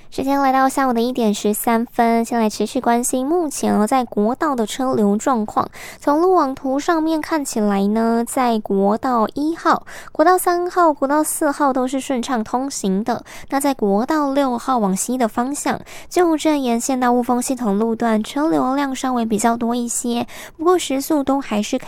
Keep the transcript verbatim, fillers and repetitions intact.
时间来到下午的一点十三分，先来持续关心目前在国道的车流状况。从路网图上面看起来呢，在国道一号、国道三号、国道四号都是顺畅通行的。那在国道六号往西的方向，旧镇沿线到雾峰系统路段车流量稍微比较多一些，不过时速都还是可